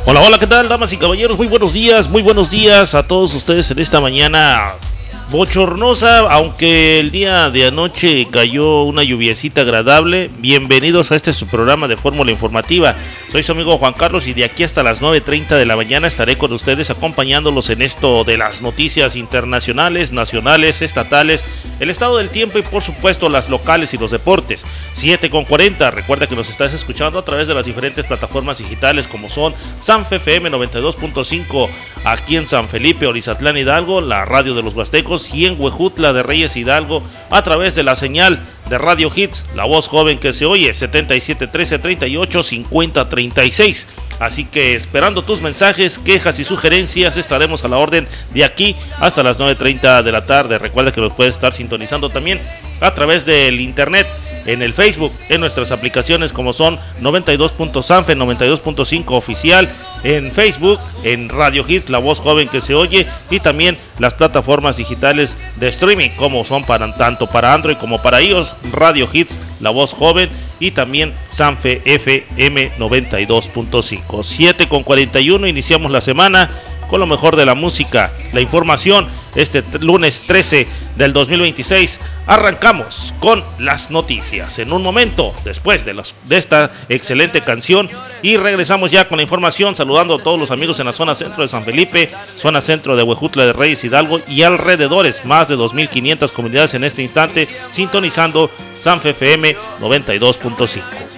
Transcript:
Hola, hola, ¿qué tal, damas y caballeros? Muy buenos días a todos ustedes en esta mañana bochornosa, aunque el día de anoche cayó una lluviecita agradable. Bienvenidos a este su programa de Fórmula Informativa. Soy su amigo Juan Carlos y de aquí hasta las 9:30 de la mañana estaré con ustedes acompañándolos en esto de las noticias internacionales, nacionales, estatales, el estado del tiempo y por supuesto las locales y los deportes. 7:40, recuerda que nos estás escuchando a través de las diferentes plataformas digitales como son Sanfe FM 92.5 aquí en San Felipe, Orizatlán, Hidalgo, la radio de los Huastecos, y en Huejutla de Reyes, Hidalgo, a través de la señal de Radio Hits, la voz joven que se oye, 77 13 38 50 36. Así que esperando tus mensajes, quejas y sugerencias, estaremos a la orden de aquí hasta las 9:30 de la tarde. Recuerda que nos puedes estar sintonizando también a través del internet, en el Facebook, en nuestras aplicaciones como son 92.sanfe, 92.5 oficial, en Facebook, en Radio Hits, la voz joven que se oye, y también las plataformas digitales de streaming como son tanto para Android como para iOS, Radio Hits, la voz joven, y también Sanfe FM 92.5. 7:41, iniciamos la semana con lo mejor de la música, la información, este lunes 13 del 2026. Arrancamos con las noticias en un momento, después de esta excelente canción, y regresamos ya con la información, saludando a todos los amigos en la zona centro de San Felipe, zona centro de Huejutla de Reyes, Hidalgo y alrededores, más de 2.500 comunidades en este instante, sintonizando Sanfe FM 92.5.